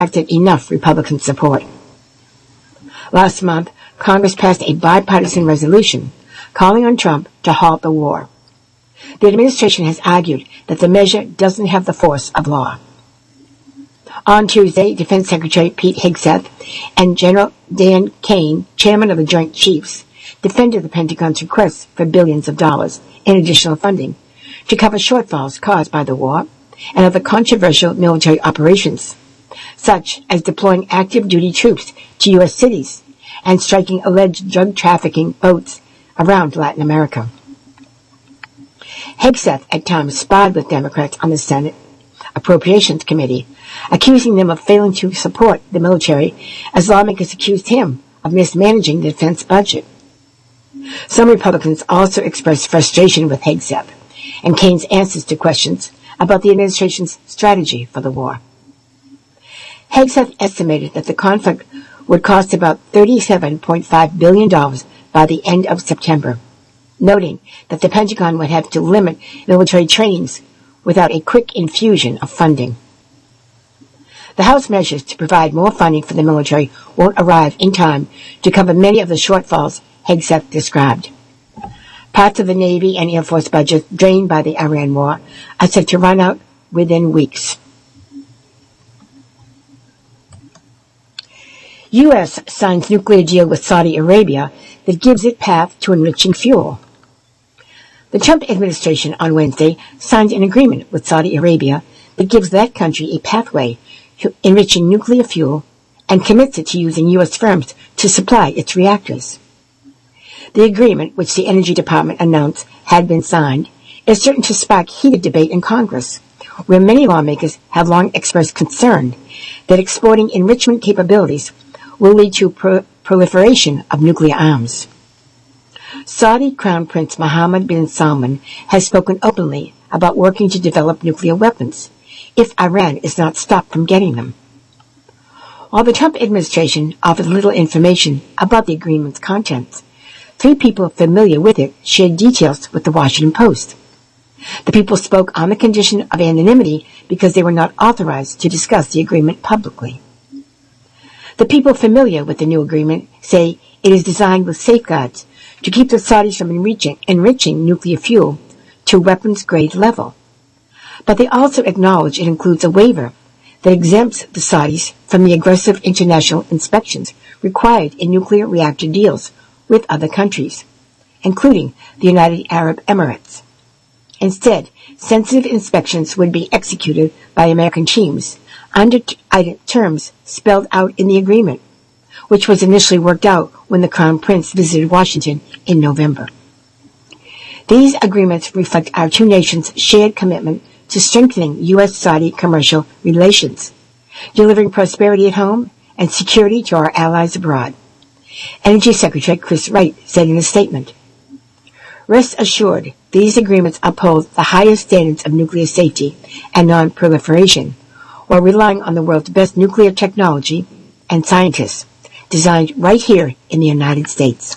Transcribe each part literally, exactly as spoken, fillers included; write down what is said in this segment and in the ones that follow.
attracted enough Republican support. Last month, Congress passed a bipartisan resolution calling on Trump to halt the war. The administration has argued that the measure doesn't have the force of law. On Tuesday, Defense Secretary Pete Hegseth and General Dan Kane, chairman of the Joint Chiefs, defended the Pentagon's request for billions of dollars in additional funding to cover shortfalls caused by the war and other controversial military operations, such as deploying active duty troops to U S cities and striking alleged drug trafficking boats around Latin America. Hegseth at times spied with Democrats on the Senate Appropriations Committee, accusing them of failing to support the military as lawmakers accused him of mismanaging the defense budget. Some Republicans also expressed frustration with Hegseth and Kane's answers to questions about the administration's strategy for the war. Hegseth estimated that the conflict would cost about thirty-seven point five billion dollars by the end of September, noting that the Pentagon would have to limit military trainings without a quick infusion of funding. The House measures to provide more funding for the military won't arrive in time to cover many of the shortfalls Hegseth described. Parts of the Navy and Air Force budgets drained by the Iran war are set to run out within weeks. U S signs nuclear deal with Saudi Arabia that gives it path to enriching fuel. The Trump administration on Wednesday signed an agreement with Saudi Arabia that gives that country a pathway to enriching nuclear fuel and commits it to using U S firms to supply its reactors. The agreement, which the Energy Department announced had been signed, is certain to spark heated debate in Congress, where many lawmakers have long expressed concern that exporting enrichment capabilities will lead to pro- proliferation of nuclear arms. Saudi Crown Prince Mohammed bin Salman has spoken openly about working to develop nuclear weapons if Iran is not stopped from getting them. While the Trump administration offered little information about the agreement's contents, three people familiar with it shared details with the Washington Post. The people spoke on the condition of anonymity because they were not authorized to discuss the agreement publicly. The people familiar with the new agreement say it is designed with safeguards to keep the Saudis from enriching, enriching nuclear fuel to weapons-grade level. But they also acknowledge it includes a waiver that exempts the Saudis from the aggressive international inspections required in nuclear reactor deals with other countries, including the United Arab Emirates. Instead, sensitive inspections would be executed by American teams under t- terms spelled out in the agreement, which was initially worked out when the Crown Prince visited Washington in November. These agreements reflect our two nations' shared commitment to strengthening U S-Saudi commercial relations, delivering prosperity at home and security to our allies abroad. Energy Secretary Chris Wright said in a statement, "Rest assured, these agreements uphold the highest standards of nuclear safety and non-proliferation, while relying on the world's best nuclear technology and scientists, designed right here in the United States."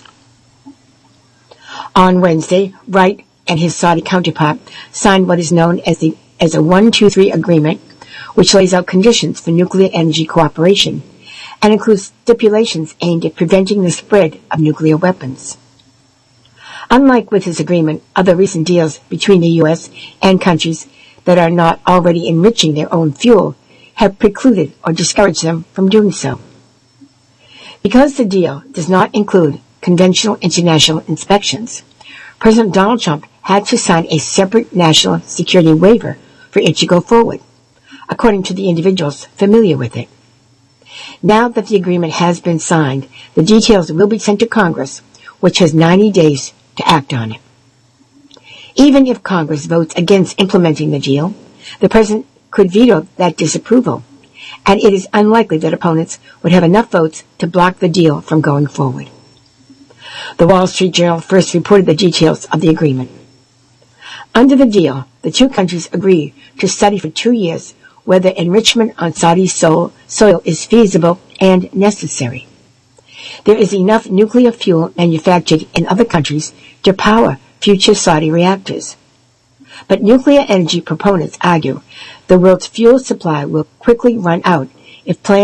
On Wednesday, Wright and his Saudi counterpart signed what is known as the as a one two three agreement, which lays out conditions for nuclear energy cooperation and includes stipulations aimed at preventing the spread of nuclear weapons. Unlike with his agreement, other recent deals between the U S and countries that are not already enriching their own fuel have precluded or discouraged them from doing so. Because the deal does not include conventional international inspections, President Donald Trump had to sign a separate national security waiver for it to go forward, according to the individuals familiar with it. Now that the agreement has been signed, the details will be sent to Congress, which has ninety days to act on it. Even if Congress votes against implementing the deal, the President could veto that disapproval, and it is unlikely that opponents would have enough votes to block the deal from going forward. The Wall Street Journal first reported the details of the agreement. Under the deal, the two countries agree to study for two years whether enrichment on Saudi soil, soil is feasible and necessary. There is enough nuclear fuel manufactured in other countries to power future Saudi reactors. But nuclear energy proponents argue the world's fuel supply will quickly run out if planned